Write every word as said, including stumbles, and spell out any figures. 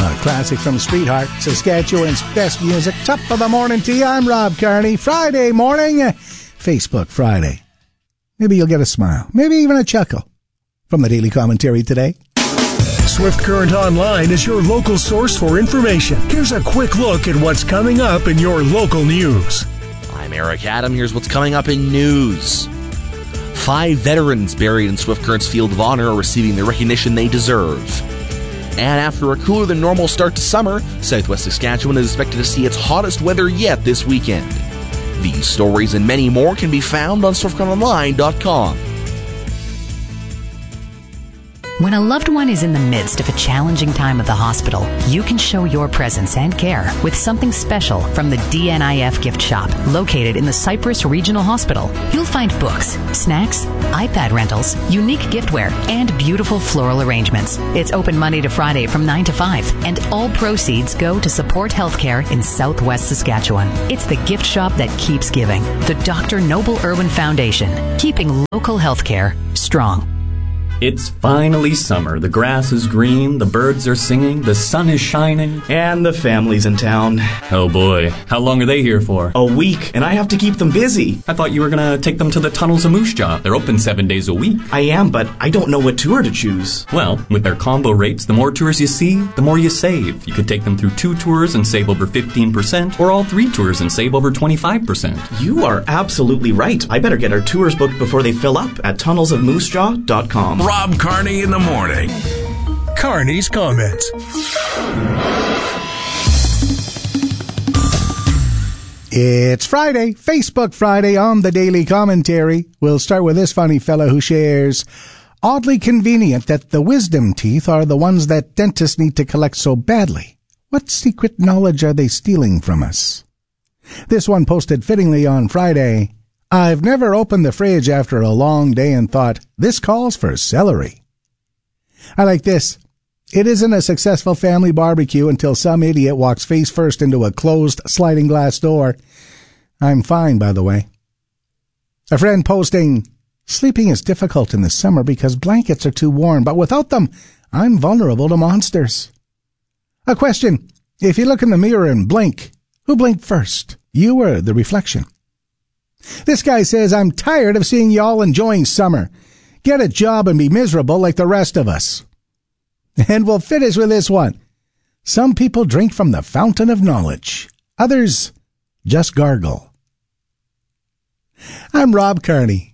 A classic from Sweetheart, Saskatchewan's best music. Top of the morning to you. I'm Rob Kearney. Friday morning, Facebook Friday. Maybe you'll get a smile, maybe even a chuckle from the Daily Commentary today. Swift Current Online is your local source for information. Here's a quick look at what's coming up in your local news. I'm Eric Adam. Here's what's coming up in news. Five veterans buried in Swift Current's Field of Honor are receiving the recognition they deserve. And after a cooler than normal start to summer, Southwest Saskatchewan is expected to see its hottest weather yet this weekend. These stories and many more can be found on swift current online dot com. When a loved one is in the midst of a challenging time at the hospital, you can show your presence and care with something special from the D N I F gift shop located in the Cypress Regional Hospital. You'll find books, snacks, iPad rentals, unique giftware, and beautiful floral arrangements. It's open Monday to Friday from nine to five, and all proceeds go to support healthcare in Southwest Saskatchewan. It's the gift shop that keeps giving. The Doctor Noble Irwin Foundation, keeping local healthcare strong. It's finally summer. The grass is green, the birds are singing, the sun is shining. And the family's in town. Oh boy, how long are they here for? A week, and I have to keep them busy. I thought you were gonna take them to the Tunnels of Moose Jaw. They're open seven days a week. I am, but I don't know what tour to choose. Well, with their combo rates, the more tours you see, the more you save. You could take them through two tours and save over fifteen percent, or all three tours and save over twenty-five percent. You are absolutely right. I better get our tours booked before they fill up at tunnels of moose jaw dot com. Rob Kearney in the morning. Kearney's comments. It's Friday, Facebook Friday on the Daily Commentary. We'll start with this funny fella who shares, oddly convenient that the wisdom teeth are the ones that dentists need to collect so badly. What secret knowledge are they stealing from us? This one posted fittingly on Friday, I've never opened the fridge after a long day and thought, this calls for celery. I like this. It isn't a successful family barbecue until some idiot walks face first into a closed sliding glass door. I'm fine, by the way. A friend posting, sleeping is difficult in the summer because blankets are too warm, but without them, I'm vulnerable to monsters. A question, if you look in the mirror and blink, who blinked first, you or the reflection? This guy says, I'm tired of seeing y'all enjoying summer. Get a job and be miserable like the rest of us. And we'll finish with this one. Some people drink from the fountain of knowledge. Others just gargle. I'm Rob Kearney.